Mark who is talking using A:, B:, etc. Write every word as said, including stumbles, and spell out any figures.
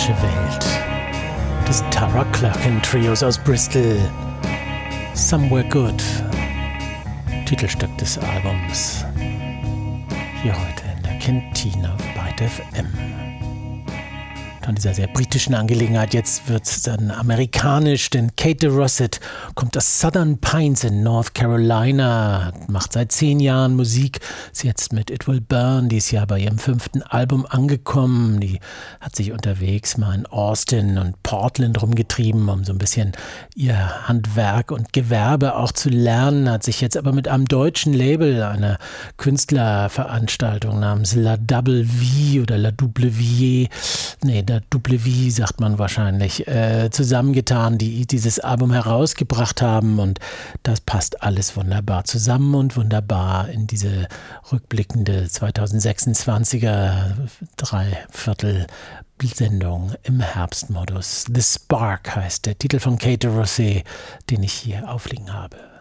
A: musikalische Welt des Tara Clarkin Trios aus Bristol. Somewhere Good, Titelstück des Albums. Hier heute in der Kantine auf Byte F M. Von dieser sehr britischen Angelegenheit, jetzt wird es dann amerikanisch, denn Kate DeRosset kommt aus Southern Pines in North Carolina, macht seit zehn Jahren Musik, ist jetzt mit It Will Burn dieses Jahr bei ihrem fünften Album angekommen. Die hat sich unterwegs mal in Austin und Portland rumgetrieben, um so ein bisschen ihr Handwerk und Gewerbe auch zu lernen, hat sich jetzt aber mit einem deutschen Label, einer Künstlerveranstaltung namens La Double V oder La Double V, nee, der W sagt man wahrscheinlich, äh, zusammengetan, die dieses Album herausgebracht haben, und das passt alles wunderbar zusammen und wunderbar in diese rückblickende zweitausendsechsundzwanziger Dreiviertel-Sendung im Herbstmodus. The Spark heißt der Titel von Kate DeRosset, den ich hier aufliegen habe.